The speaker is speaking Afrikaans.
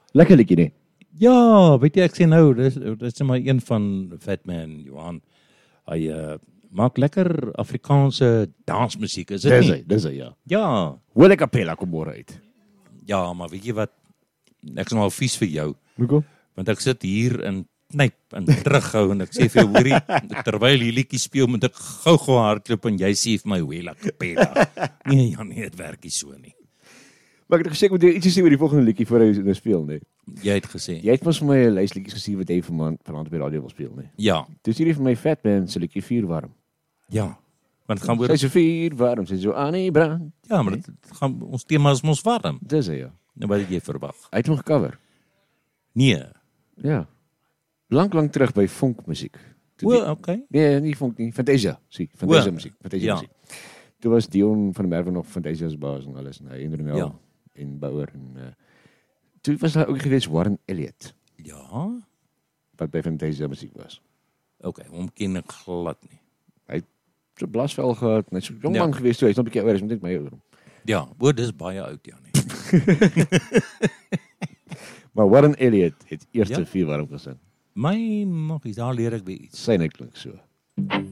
Lekker liedjie, nee. Ja, weet jy, ek sê nou, dis maar een van Fat Man, Johan. Hy maak lekker Afrikaanse dansmusiek, is dit nie? Dis hy, ja. Ja, Hoor ek Kapella kom môre uit. ja, maar weet jy wat, ek is nou vies vir jou, Hoekom? want ek sit hier en knyp en terughou en ek sê vir jou, hoorie, terwyl die liedjie speel, moet ek gou hardloop en jy sê vir my, Wela Kapella. Nee, ja, nee, dit werk nie so nie. Maar ek het gesê, ek moet jou ietsie sê oor die volgende liedjie voor hy nou speel, nee. Jy het gesê. Jy het mos vir my 'n lys liedjies gesien wat jy vanaand op die radio wil speel, nee. Ja, Dis hierdie vir my Fat Man se liedjie Vuurwarm. ja. Want het gaan oor, Sy is so vuurwarm, sy is so aan die brand. ja, maar dit gaan, ons tema is mos warm. Dis hy, ja. Nou, wat het jy verwag? Hy het hom gecover. Nee. Ja. Lank terug by funkmusiek. Okay. Nee, nie funk nie, Fantasia. Fantasia O, musiek, Fantasia ja. musiek. Toe was Dion van der Merwe nog Fantasia's baas en alles en hy en Romeo Ja. en Bouwer en toe was daar ook gewees Warren Elliott Ja, wat by Fantasia musiek was. okay, hom ken ek glad nie. So blasvel gehad, net so jong Ja. man gewees toe, hy's nog 'n bietjie ouer, is net my ouer. Ja, dis baie oud, ja nie. Maar Warren Elliott het eerste Ja. Vuurwarm gesing. My maggies, daar leer ek weer iets. Sy net klink so.